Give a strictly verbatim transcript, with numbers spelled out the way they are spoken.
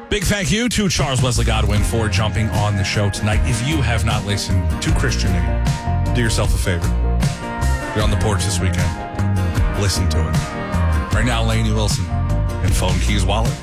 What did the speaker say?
Big thank you to Charles Wesley Godwin for jumping on the show tonight. If you have not listened to Christian Name, do yourself a favor. You're on the porch this weekend. Listen to it. Right now, Lainey Wilson and Phone Keys Wallet.